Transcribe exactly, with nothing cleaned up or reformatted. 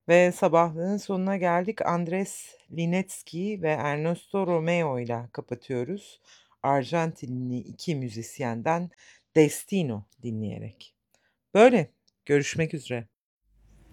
Ve sabahlığın sonuna geldik. Andres Linetski ve Ernesto Romeo'yla kapatıyoruz. Arjantinli iki müzisyenden Destino dinleyerek. Böyle, görüşmek üzere.